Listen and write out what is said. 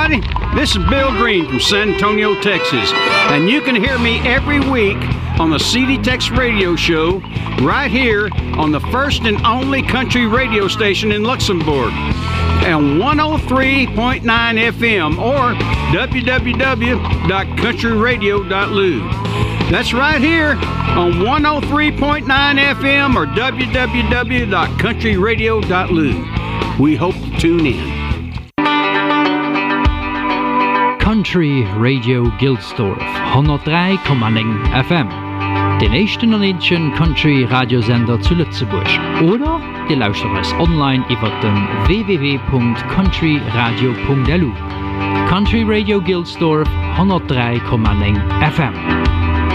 everybody. This is Bill Green from San Antonio, Texas, and you can hear me every week on the CD Tex Radio Show right here on the first and only country radio station in Luxembourg on 103.9 FM or www.countryradio.lu. That's right here on 103.9 FM or www.countryradio.lu. We hope to tune in. Country Radio Gilsdorf, 103,9 FM. Den echten und einzigen Country Radiosender zu Lützeburg. Oder ihr lauscht uns online über den www.countryradio.lu. Country Radio Gilsdorf, 103,9 FM.